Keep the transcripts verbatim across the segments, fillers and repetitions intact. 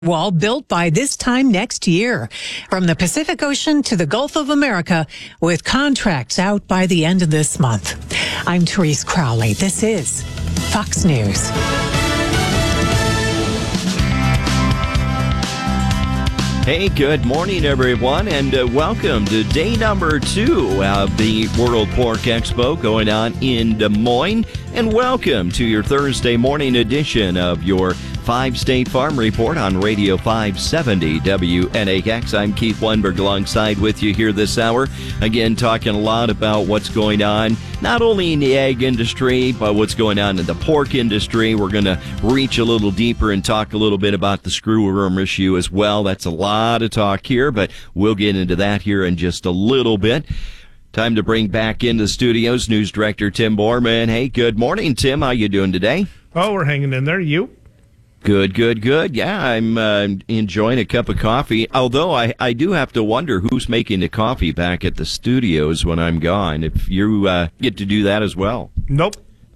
Wall built by this time next year. From the Pacific Ocean to the Gulf of America, with contracts out by the end of this month. I'm Therese Crowley. This is Fox News. Hey, good morning, everyone, and uh, welcome to day number two of the World Pork Expo going on in Des Moines. And welcome to your Thursday morning edition of your Five-State Farm Report on Radio five seventy W N A X. I'm Keith Weinberg alongside with you here this hour. Again, talking a lot about what's going on, not only in the ag industry, but what's going on in the pork industry. We're going to reach a little deeper and talk a little bit about the screwworm issue as well. That's a lot of talk here, but we'll get into that here in just a little bit. Time to bring back into studios News Director Tim Borman. Hey, good morning, Tim. How you doing today? Oh, we're hanging in there. You? Good, good, good. Yeah, I'm uh, enjoying a cup of coffee, although I, I do have to wonder who's making the coffee back at the studios when I'm gone, if you uh, get to do that as well. Nope.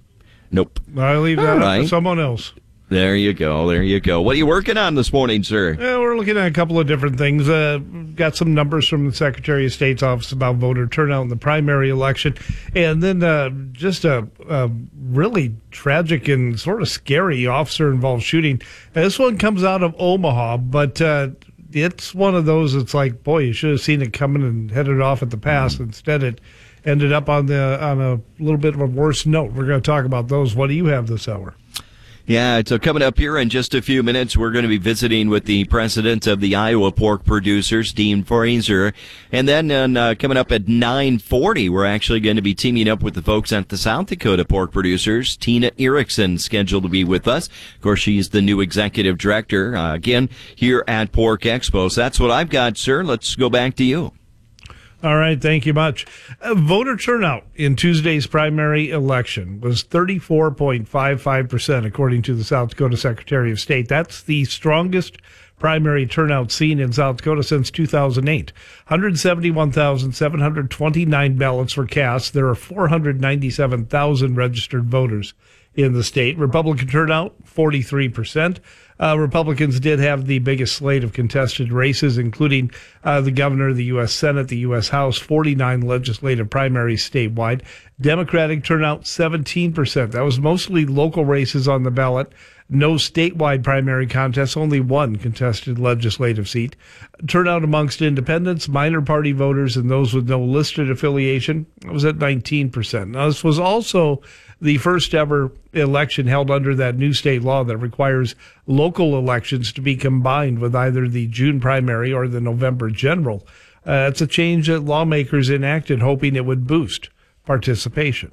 Nope. I leave that All up right. to someone else. There you go, there you go. What are you working on this morning, sir? Yeah, we're looking at a couple of different things. Uh, got some numbers from the Secretary of State's office about voter turnout in the primary election. And then uh, just a, a really tragic and sort of scary officer-involved shooting. Now, this one comes out of Omaha, but uh, it's one of those that's like, boy, you should have seen it coming and headed off at the pass. Mm-hmm. Instead, it ended up on the on a little bit of a worse note. We're going to talk about those. What do you have this hour? Yeah, so coming up here in just a few minutes, we're going to be visiting with the president of the Iowa Pork Producers, Dean Fraser. And then uh, coming up at nine forty, we're actually going to be teaming up with the folks at the South Dakota Pork Producers. Tina Erickson scheduled to be with us. Of course, she's the new executive director, uh, again, here at Pork Expo. So that's what I've got, sir. Let's go back to you. All right, thank you much. Uh, voter turnout in Tuesday's primary election was thirty-four point five five percent, according to the South Dakota Secretary of State. That's the strongest primary turnout seen in South Dakota since two thousand eight. one hundred seventy-one thousand seven hundred twenty-nine ballots were cast. There are four hundred ninety-seven thousand registered voters in the state. Republican turnout, forty-three percent. Uh, Republicans did have the biggest slate of contested races, including uh, the governor, the U S Senate, the U S House, forty-nine legislative primaries statewide. Democratic turnout, seventeen percent. That was mostly local races on the ballot. No statewide primary contests, only one contested legislative seat. Turnout amongst independents, minor party voters, and those with no listed affiliation was at nineteen percent. Now, this was also the first ever election held under that new state law that requires local elections to be combined with either the June primary or the November general. Uh, it's a change that lawmakers enacted hoping it would boost participation.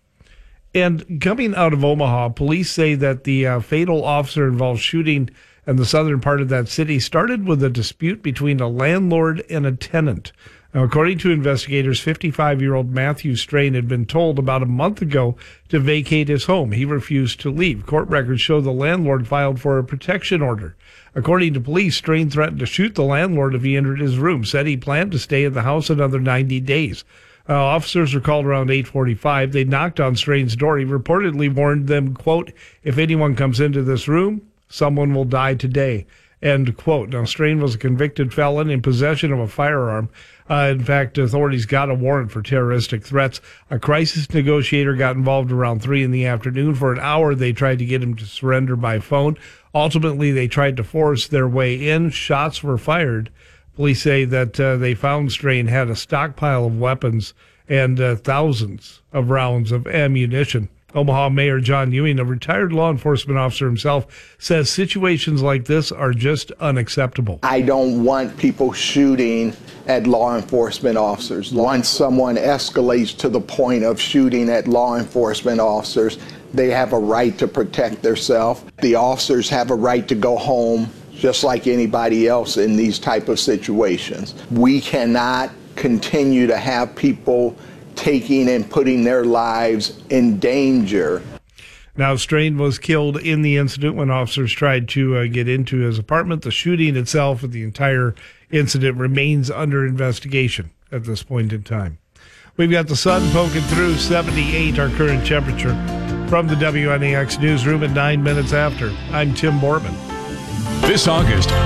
And coming out of Omaha, police say that the uh, fatal officer-involved shooting in the southern part of that city started with a dispute between a landlord and a tenant. Now, according to investigators, fifty-five-year-old Matthew Strain had been told about a month ago to vacate his home. He refused to leave. Court records show the landlord filed for a protection order. According to police, Strain threatened to shoot the landlord if he entered his room, said he planned to stay in the house another ninety days. Uh, officers were called around eight forty-five. They knocked on Strain's door. He reportedly warned them, quote, "If anyone comes into this room, someone will die today," end quote. Now, Strain was a convicted felon in possession of a firearm. Uh, in fact, authorities got a warrant for terroristic threats. A crisis negotiator got involved around three in the afternoon. For an hour, they tried to get him to surrender by phone. Ultimately, they tried to force their way in. Shots were fired. Police say that uh, they found Strain had a stockpile of weapons and uh, thousands of rounds of ammunition. Omaha Mayor John Ewing, a retired law enforcement officer himself, says situations like this are just unacceptable. I don't want people shooting at law enforcement officers. Once someone escalates to the point of shooting at law enforcement officers, they have a right to protect themselves. The officers have a right to go home just like anybody else in these type of situations. We cannot continue to have people taking and putting their lives in danger. Now, Strain was killed in the incident when officers tried to uh, get into his apartment. The shooting itself and the entire incident remains under investigation at this point in time. We've got the sun poking through, seventy-eight our current temperature. From the W N A X newsroom at nine minutes after, I'm Tim Borman. This August,